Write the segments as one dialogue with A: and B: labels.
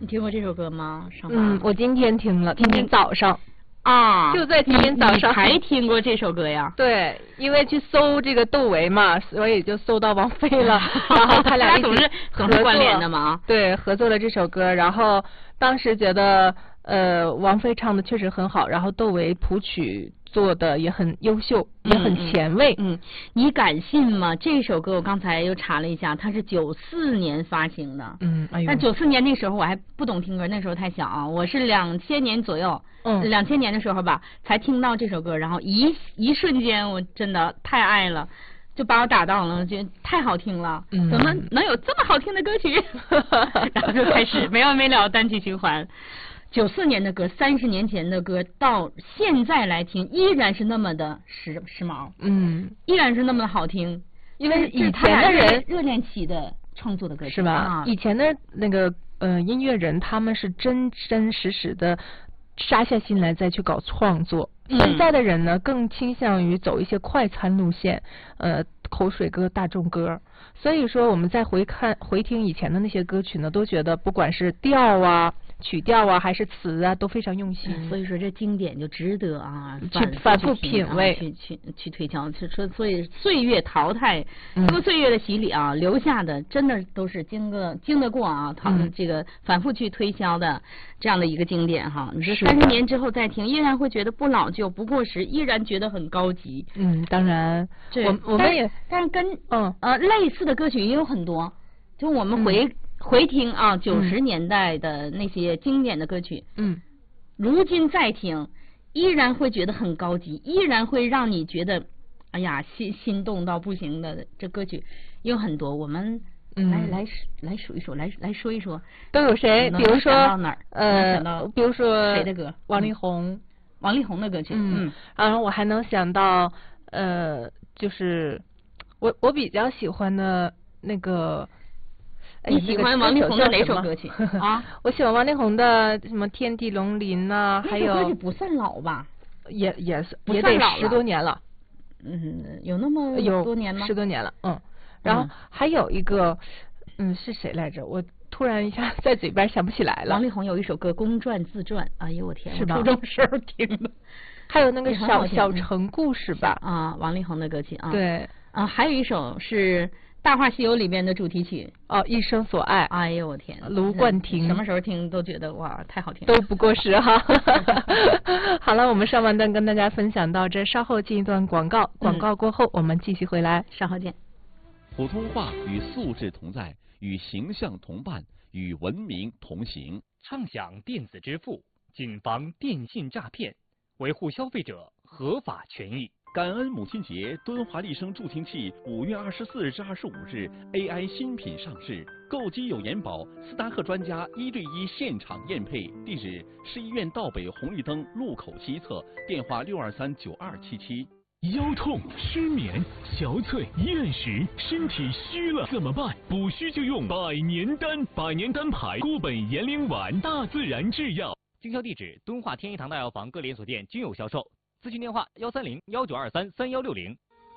A: 你听过这首歌吗？上班？
B: 我今天听了，今天早上。
A: 啊，
B: 就在今天早上
A: 还听过这首歌呀？
B: 对，因为去搜这个窦唯嘛，所以就搜到王菲了，然后他俩
A: 总是关联的嘛。
B: 对，合作了这首歌，然后当时觉得王菲唱的确实很好，然后窦唯谱曲做的也很优秀，也很前卫。
A: 你敢信吗？这首歌我刚才又查了一下，它是94年发行的。
B: 哎呦。
A: 但94年那时候我还不懂听歌，那时候太小啊，我是2000年左右，2000年的时候吧，才听到这首歌，然后一瞬间我真的太爱了，就把我打到了，觉得太好听了，怎么能有这么好听的歌曲？然后就开始没完没了单曲循环。94年的歌，30年前的歌，到现在来听依然是那么的时髦，依然是那么的好听，
B: 因为以前的人
A: 热恋期的创作的歌曲
B: 是吧？以前的那个音乐人他们是真真实实的杀下心来再去搞创作，现在的人呢更倾向于走一些快餐路线，口水歌、大众歌。所以说我们再回听以前的那些歌曲呢，都觉得不管是调啊、曲调啊还是词啊都非常用心。
A: 所以说这经典就值得
B: 反复品味，
A: 去推敲，所以岁月淘汰，经过岁月的洗礼啊，留下的真的都是经得过啊，这个反复去推销的这样的一个经典哈。你说30年之后再听，依然会觉得不老旧、不过时，依然觉得很高级。
B: 当然，我们也，
A: 但是跟类似的歌曲也有很多，就我们回听啊，90年代的那些经典的歌曲，如今再听，依然会觉得很高级，依然会让你觉得，哎呀，心动到不行的这歌曲有很多。我们来数一数，来说一说
B: 都有谁？比如说
A: 到哪儿？
B: 比如说
A: 谁的歌？
B: 王力宏
A: 的歌曲。
B: 然后我还能想到就是我比较喜欢的那个。
A: 你喜欢王力宏的哪首歌曲啊？
B: 我喜欢王力宏的什么《天地龙鳞》呐，还有
A: 那首歌曲不算老吧？
B: 也是也得10多年了。
A: 有那么多年吗？
B: 有10多年了。然后还有一个是谁来着？我突然一下在嘴边想不起来了。
A: 王力宏有一首歌《公转自转》，哎呦我天，
B: 是吧？
A: 初中时候听的。
B: 还有那个小城故事吧？
A: 王力宏的歌曲啊。
B: 对。
A: 还有一首是《大话西游》里面的主题曲
B: 一生所爱。
A: 哎呦我天，
B: 卢冠廷，
A: 什么时候听都觉得哇太好听
B: 了，都不过时哈。好了，我们上半段跟大家分享到这，稍后进一段广告，广告过后我们继续回来，
A: 稍后见。
C: 普通话与素质同在，与形象同伴，与文明同行。
D: 畅享电子支付，谨防电信诈骗，维护消费者合法权益。
C: 感恩母亲节，敦华丽声助听器5月24日至25日 AI 新品上市，购机有延保，斯达克专家1对1现场验配，地址市医院道北红绿灯路口西侧，电话6239277。
E: 腰痛、失眠、小腿、厌食，身体虚了怎么办？补虚就用百年丹牌固本延龄丸，大自然制药。
D: 经销地址：敦化天一堂大药房各连锁店均有销售。咨询电话130-1923-3160。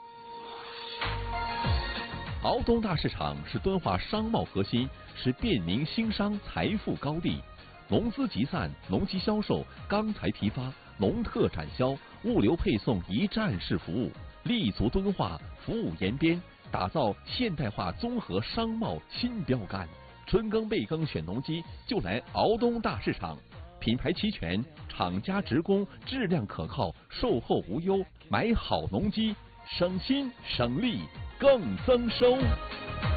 C: 敖东大市场是敦化商贸核心，是便民兴商财富高地。农资集散、农机销售、钢材批发、农特展销、物流配送一站式服务，立足敦化，服务延边，打造现代化综合商贸新标杆。春耕备耕选农机，就来敖东大市场。品牌齐全，厂家直供，质量可靠，售后无忧，买好农机，省心省力更增收。